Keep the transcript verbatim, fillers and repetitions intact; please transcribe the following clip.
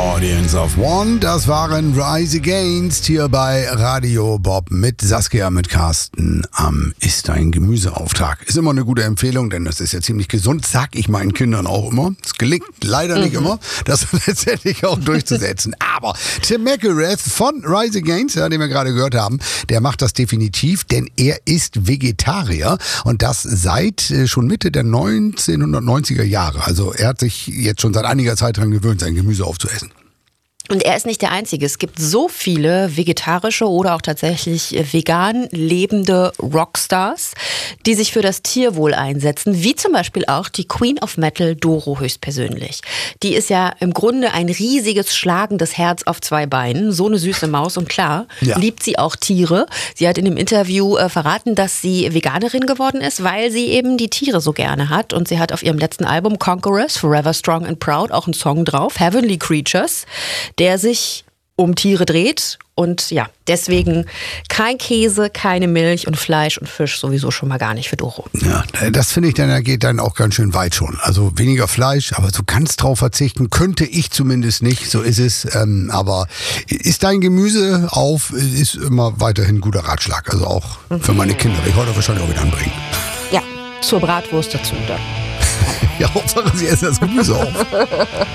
Audience of One, das waren Rise Against hier bei Radio Bob mit Saskia, mit Carsten am Ist dein Gemüseauftrag. Ist immer eine gute Empfehlung, denn das ist ja ziemlich gesund, sag ich meinen Kindern auch immer. Es gelingt leider nicht mhm. immer, das letztendlich auch durchzusetzen. Aber Tim McIlrath von Rise Against, ja, den wir gerade gehört haben, der macht das definitiv, denn er ist Vegetarier und das seit äh, schon Mitte der neunzehnhundertneunziger Jahre. Also er hat sich jetzt schon seit einiger Zeit daran gewöhnt, sein Gemüse aufzuessen. Und er ist nicht der Einzige. Es gibt so viele vegetarische oder auch tatsächlich vegan lebende Rockstars, die sich für das Tierwohl einsetzen, wie zum Beispiel auch die Queen of Metal, Doro höchstpersönlich. Die ist ja im Grunde ein riesiges, schlagendes Herz auf zwei Beinen, so eine süße Maus und klar, ja. liebt sie auch Tiere. Sie hat in dem Interview äh, verraten, dass sie Veganerin geworden ist, weil sie eben die Tiere so gerne hat. Und sie hat auf ihrem letzten Album Conquerors, Forever Strong and Proud auch einen Song drauf, Heavenly Creatures, der sich um Tiere dreht und ja, deswegen kein Käse, keine Milch und Fleisch und Fisch sowieso schon mal gar nicht für Doro. Ja, das finde ich dann, da geht dann auch ganz schön weit schon. Also weniger Fleisch, aber so ganz drauf verzichten könnte ich zumindest nicht, so ist es. Ähm, aber ist dein Gemüse auf, ist immer weiterhin ein guter Ratschlag, also auch mhm. für meine Kinder. Ich wollte wahrscheinlich auch wieder anbringen. Ja, zur Bratwurst dazu dann. Ja, Hauptsache sie essen das Gemüse auf.